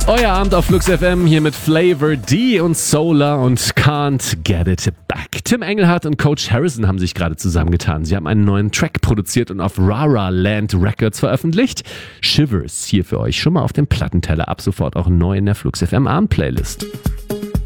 Euer Abend auf Flux FM hier mit Flavor D und Solar und Can't Get It Back. Tim Engelhardt und Coach Harrison haben sich gerade zusammengetan. Sie haben einen neuen Track produziert und auf Rara Land Records veröffentlicht. Shivers hier für euch schon mal auf dem Plattenteller, ab sofort auch neu in der Flux FM Abend Playlist.